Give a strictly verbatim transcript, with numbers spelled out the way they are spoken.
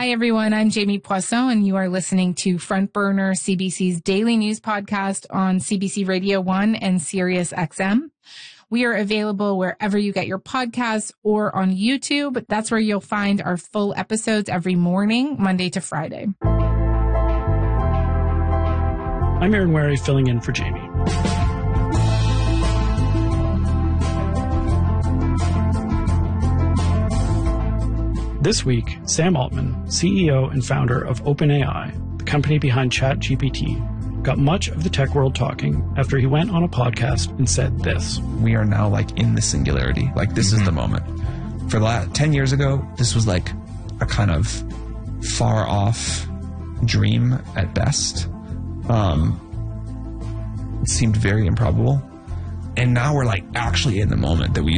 Hi, everyone. I'm Jamie Poisson, and you are listening to Front Burner, C B C's daily news podcast on C B C Radio one and Sirius X M. We are available wherever you get your podcasts or on YouTube. That's where you'll find our full episodes every morning, Monday to Friday. I'm Aaron Wary, filling in for Jamie. This week, Sam Altman, C E O and founder of OpenAI, the company behind ChatGPT, got much of the tech world talking after he went on a podcast and said this. We are now like in the singularity. Like this mm-hmm. is the moment. For the last ten years ago, this was like a kind of far off dream at best. Um, it seemed very improbable. And now we're like actually in the moment that we